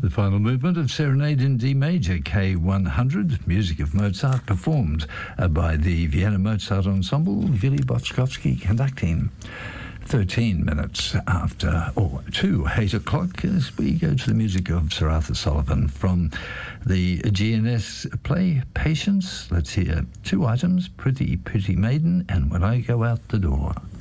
The final movement of Serenade in D major, K100, music of Mozart, performed by the Vienna Mozart Ensemble, Willy Boczkowski conducting. 13 minutes after, or to 8 o'clock, as we go to the music of Sir Arthur Sullivan from the GNS play Patience. Let's hear two items, Pretty Pretty Maiden and When I Go Out the Door.